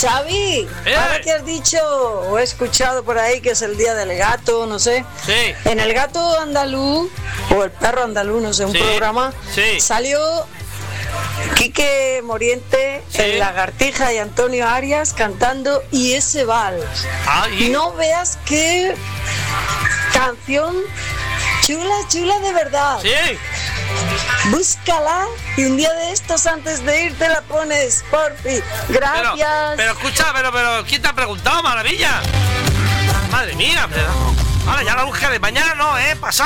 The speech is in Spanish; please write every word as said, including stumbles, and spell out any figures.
Xavi, ¿Eh? ahora que has dicho o he escuchado por ahí que es el día del gato, no sé. Sí. En el gato andaluz, o el perro andaluz, no sé, un Sí, programa, sí. salió Quique Moriente, Sí. el Lagartija y Antonio Arias cantando Y ese vals. Ah, ¿y? No veas qué canción chula, chula de verdad. Sí. Búscala y un día de estos antes de irte la pones, porfi. Gracias. Pero, pero escucha, pero, pero, ¿quién te ha preguntado, maravilla? Madre mía, pero... Ahora ya la buscaré. Mañana no, ¿eh? Pasado.